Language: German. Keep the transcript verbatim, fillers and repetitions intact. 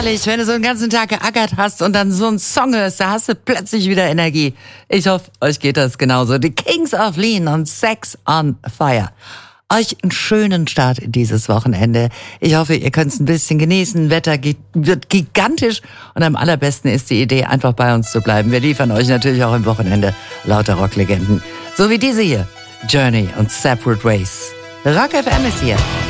herrlich, wenn du so einen ganzen Tag geackert hast und dann so einen Song hörst, da hast du plötzlich wieder Energie. Ich hoffe, euch geht das genauso. Die Kings of Lean und Sex on Fire. Euch einen schönen Start in dieses Wochenende. Ich hoffe, ihr könnt es ein bisschen genießen. Wetter geht, wird gigantisch und am allerbesten ist die Idee, einfach bei uns zu bleiben. Wir liefern euch natürlich auch am Wochenende lauter Rocklegenden. So wie diese hier, Journey und Separate Ways. Rock F M ist hier.